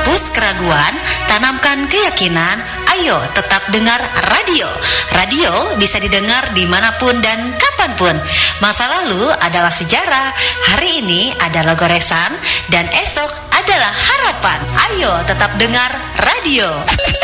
hapus keraguan, tanamkan keyakinan. Ayo tetap dengar radio. Radio bisa didengar dimanapun dan kapanpun. Masa lalu adalah sejarah, hari ini adalah goresan, dan esok adalah harapan. Ayo tetap dengar radio.